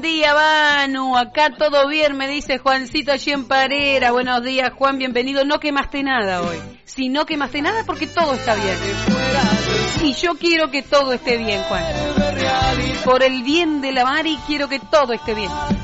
día, Banu. Acá todo bien, me dice Juancito allí en Parera. Buenos días, Juan, bienvenido. No quemaste nada hoy. Si no quemaste nada, porque todo está bien. Y yo quiero que todo esté bien, Juan. Por el bien de la Mari, quiero que todo esté bien.